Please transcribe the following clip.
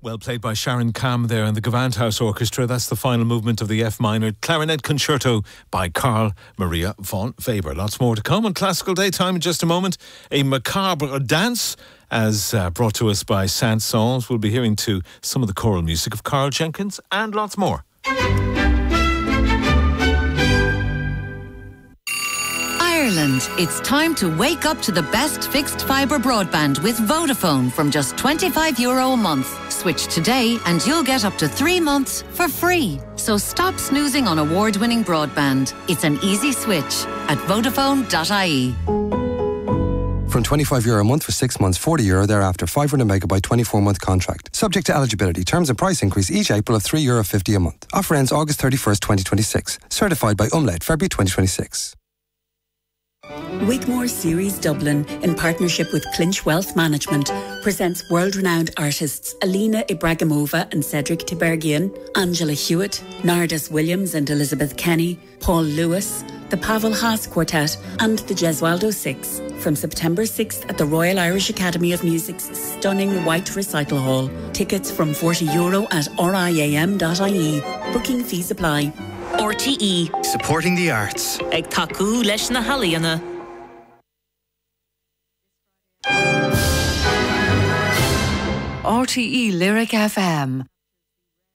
Well played by Sharon Kam there and the Gewandhaus Orchestra. That's the final movement of the F minor clarinet concerto by Carl Maria von Weber. Lots more to come on Classical Daytime in just a moment. A macabre dance as brought to us by Saint-Saëns. We'll be hearing to some of the choral music of Carl Jenkins and lots more. Ireland, it's time to wake up to the best fixed fibre broadband with Vodafone from just €25 a month. Switch today and you'll get up to 3 months for free. So stop snoozing on award-winning broadband. It's an easy switch at Vodafone.ie. From €25 a month for 6 months, €40 thereafter, 500 megabyte 24-month contract. Subject to eligibility. Terms and price increase each April of €3.50 a month. Offer ends August 31st, 2026. Certified by Umlaut, February 2026. Wigmore Series Dublin, in partnership with Clinch Wealth Management, presents world-renowned artists Alina Ibragimova and Cedric Tibergian, Angela Hewitt, Nardas Williams and Elizabeth Kenny, Paul Lewis, the Pavel Haas Quartet and the Gesualdo Six from September 6th at the Royal Irish Academy of Music's stunning White Recital Hall. Tickets from €40 at riam.ie. Booking fees apply. RTE. Supporting the arts. Ag taku leis na halaíonna. RTE Lyric FM.